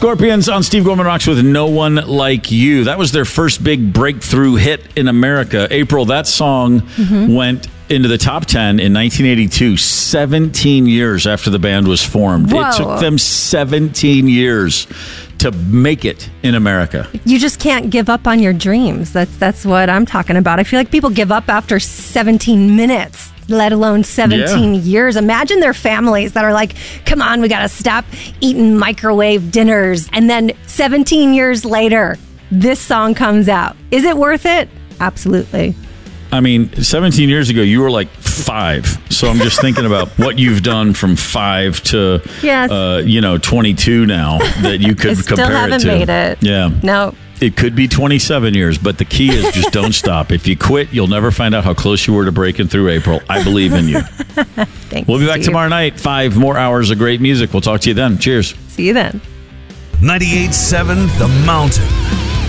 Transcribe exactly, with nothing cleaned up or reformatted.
Scorpions on Steve Gorman Rocks with No One Like You. That was their first big breakthrough hit in America. April, that song mm-hmm. went into the top ten in nineteen eighty-two, seventeen years after the band was formed. Whoa. It took them seventeen years to make it in America. You just can't give up on your dreams. That's that's what I'm talking about. I feel like people give up after seventeen minutes, let alone seventeen yeah. years. Imagine their families that are like, come on, we got to stop eating microwave dinners. And then seventeen years later, this song comes out. Is it worth it? Absolutely. I mean, seventeen years ago, you were like five. So I'm just thinking about what you've done from five to, yes. uh, you know, twenty-two now that you could I compare still haven't it to. made it. Yeah. No. It could be twenty-seven years, but the key is just don't stop. If you quit, you'll never find out how close you were to breaking through, April. I believe in you. Thanks, we'll be back Steve. tomorrow night. Five more hours of great music. We'll talk to you then. Cheers. See you then. ninety-eight point seven The Mountain.